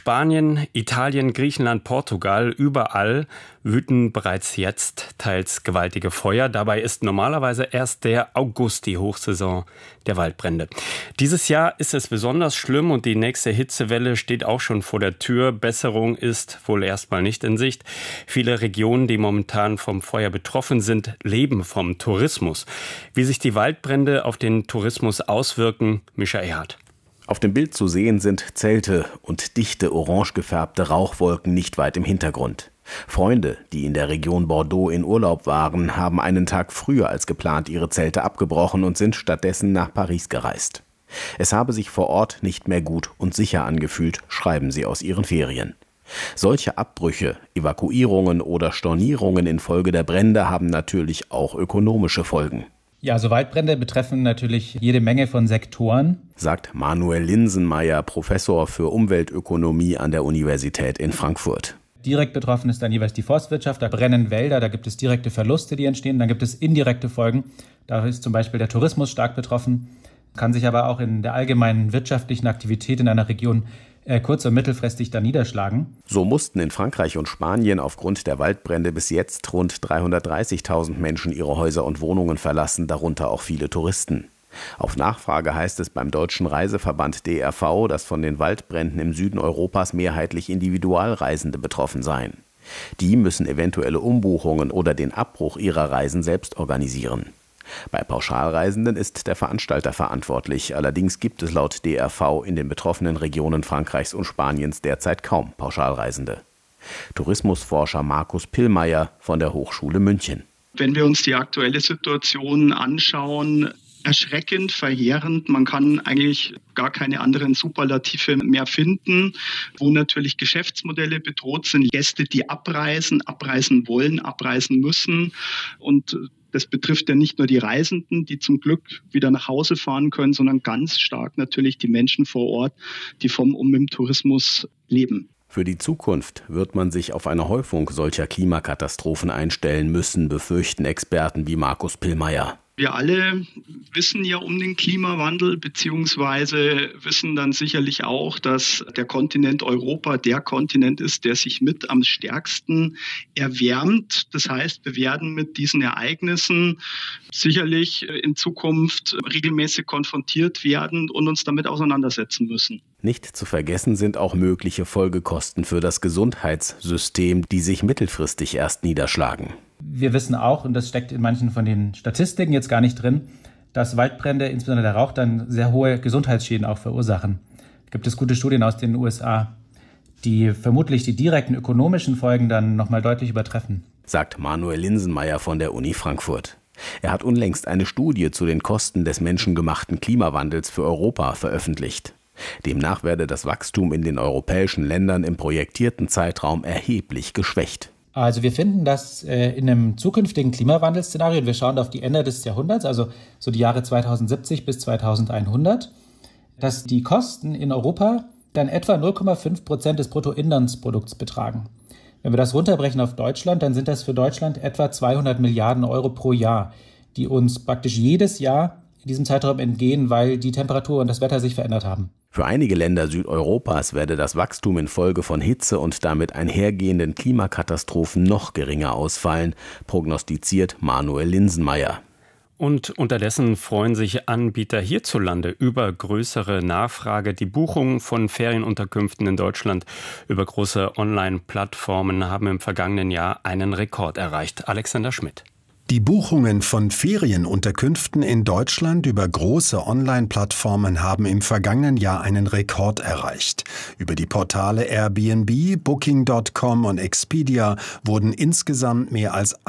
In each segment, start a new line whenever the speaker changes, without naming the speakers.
Spanien, Italien, Griechenland, Portugal, überall wüten bereits jetzt teils gewaltige Feuer. Dabei ist normalerweise erst der August die Hochsaison der Waldbrände. Dieses Jahr ist es besonders schlimm und die nächste Hitzewelle steht auch schon vor der Tür. Besserung ist wohl erstmal nicht in Sicht. Viele Regionen, die momentan vom Feuer betroffen sind, leben vom Tourismus. Wie sich die Waldbrände auf den Tourismus auswirken, Mischa Erhardt.
Auf dem Bild zu sehen sind Zelte und dichte orange gefärbte Rauchwolken nicht weit im Hintergrund. Freunde, die in der Region Bordeaux in Urlaub waren, haben einen Tag früher als geplant ihre Zelte abgebrochen und sind stattdessen nach Paris gereist. Es habe sich vor Ort nicht mehr gut und sicher angefühlt, schreiben sie aus ihren Ferien. Solche Abbrüche, Evakuierungen oder Stornierungen infolge der Brände haben natürlich auch ökonomische Folgen.
Ja, also Waldbrände betreffen natürlich jede Menge von Sektoren,
sagt Manuel Linsenmeier, Professor für Umweltökonomie an der Universität in Frankfurt.
Direkt betroffen ist dann jeweils die Forstwirtschaft, da brennen Wälder, da gibt es direkte Verluste, die entstehen, dann gibt es indirekte Folgen. Da ist zum Beispiel der Tourismus stark betroffen, kann sich aber auch in der allgemeinen wirtschaftlichen Aktivität in einer Region kurz- und mittelfristig dann niederschlagen.
So mussten in Frankreich und Spanien aufgrund der Waldbrände bis jetzt rund 330.000 Menschen ihre Häuser und Wohnungen verlassen, darunter auch viele Touristen. Auf Nachfrage heißt es beim Deutschen Reiseverband DRV, dass von den Waldbränden im Süden Europas mehrheitlich Individualreisende betroffen seien. Die müssen eventuelle Umbuchungen oder den Abbruch ihrer Reisen selbst organisieren. Bei Pauschalreisenden ist der Veranstalter verantwortlich. Allerdings gibt es laut DRV in den betroffenen Regionen Frankreichs und Spaniens derzeit kaum Pauschalreisende. Tourismusforscher Markus Pillmeier von der Hochschule München.
Wenn wir uns die aktuelle Situation anschauen, erschreckend, verheerend. Man kann eigentlich gar keine anderen Superlative mehr finden, wo natürlich Geschäftsmodelle bedroht sind. Gäste, die abreisen wollen, abreisen müssen. Und das betrifft ja nicht nur die Reisenden, die zum Glück wieder nach Hause fahren können, sondern ganz stark natürlich die Menschen vor Ort, die vom und mit dem Tourismus leben.
Für die Zukunft wird man sich auf eine Häufung solcher Klimakatastrophen einstellen müssen, befürchten Experten wie Markus Pillmeier.
Wir alle wissen ja um den Klimawandel, beziehungsweise wissen dann sicherlich auch, dass der Kontinent Europa der Kontinent ist, der sich mit am stärksten erwärmt. Das heißt, wir werden mit diesen Ereignissen sicherlich in Zukunft regelmäßig konfrontiert werden und uns damit auseinandersetzen müssen.
Nicht zu vergessen sind auch mögliche Folgekosten für das Gesundheitssystem, die sich mittelfristig erst niederschlagen.
Wir wissen auch, und das steckt in manchen von den Statistiken jetzt gar nicht drin, dass Waldbrände, insbesondere der Rauch, dann sehr hohe Gesundheitsschäden auch verursachen. Da gibt es gute Studien aus den USA, die vermutlich die direkten ökonomischen Folgen dann nochmal deutlich übertreffen.
Sagt Manuel Linsenmeier von der Uni Frankfurt. Er hat unlängst eine Studie zu den Kosten des menschengemachten Klimawandels für Europa veröffentlicht. Demnach werde das Wachstum in den europäischen Ländern im projektierten Zeitraum erheblich geschwächt.
Also wir finden, dass in einem zukünftigen Klimawandelszenario, und wir schauen auf die Ende des Jahrhunderts, also so die Jahre 2070 bis 2100, dass die Kosten in Europa dann etwa 0,5% des Bruttoinlandsprodukts betragen. Wenn wir das runterbrechen auf Deutschland, dann sind das für Deutschland etwa 200 Milliarden Euro pro Jahr, die uns praktisch jedes Jahr in diesem Zeitraum entgehen, weil die Temperatur und das Wetter sich verändert haben.
Für einige Länder Südeuropas werde das Wachstum infolge von Hitze und damit einhergehenden Klimakatastrophen noch geringer ausfallen, prognostiziert Manuel Linsenmeier.
Und unterdessen freuen sich Anbieter hierzulande über größere Nachfrage. Die Buchungen von Ferienunterkünften in Deutschland über große Online-Plattformen haben im vergangenen Jahr einen Rekord erreicht. Alexander Schmidt.
Die Buchungen von Ferienunterkünften in Deutschland über große Online-Plattformen haben im vergangenen Jahr einen Rekord erreicht. Über die Portale Airbnb, Booking.com und Expedia wurden insgesamt mehr als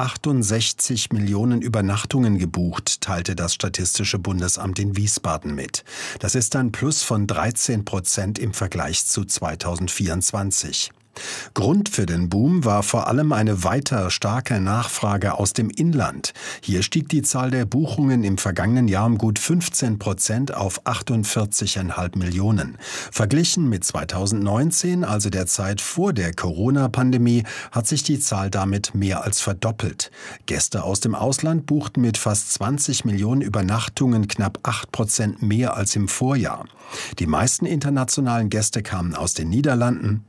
68 Millionen Übernachtungen gebucht, teilte das Statistische Bundesamt in Wiesbaden mit. Das ist ein Plus von 13% im Vergleich zu 2024. Grund für den Boom war vor allem eine weiter starke Nachfrage aus dem Inland. Hier stieg die Zahl der Buchungen im vergangenen Jahr um gut 15% auf 48,5 Millionen. Verglichen mit 2019, also der Zeit vor der Corona-Pandemie, hat sich die Zahl damit mehr als verdoppelt. Gäste aus dem Ausland buchten mit fast 20 Millionen Übernachtungen knapp 8% mehr als im Vorjahr. Die meisten internationalen Gäste kamen aus den Niederlanden,